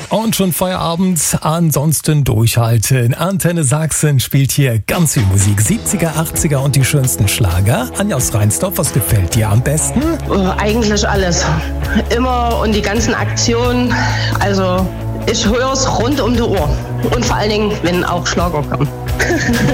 Und schon Feierabend, ansonsten durchhalten. Antenne Sachsen spielt hier ganz viel Musik. 70er, 80er und die schönsten Schlager. Anja aus Reinsdorf, was gefällt dir am besten? Eigentlich alles. Immer und die ganzen Aktionen. Also ich höre es rund um die Uhr. Und vor allen Dingen, wenn auch Schlager kommen.